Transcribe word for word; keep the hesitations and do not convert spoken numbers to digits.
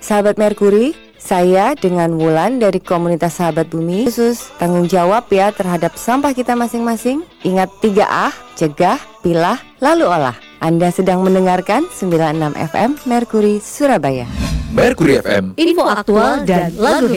Sahabat Merkuri, saya dengan Wulan dari komunitas Sahabat Bumi khusus tanggung jawab ya terhadap sampah kita masing-masing. Ingat tiga A, cegah, pilah, lalu olah. Anda sedang mendengarkan sembilan puluh enam F M Merkuri Surabaya. Merkuri F M, info aktual dan lagu